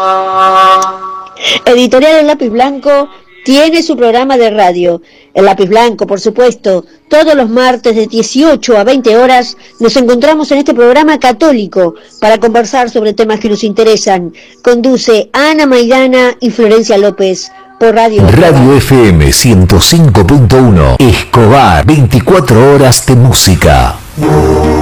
Editorial El Lápiz Blanco tiene su programa de radio. El Lápiz Blanco, por supuesto, todos los martes de 18 a 20 horas nos encontramos en este programa católico para conversar sobre temas que nos interesan. Conduce Ana Maidana y Florencia López por Radio FM 105.1 Escobar, 24 horas de música.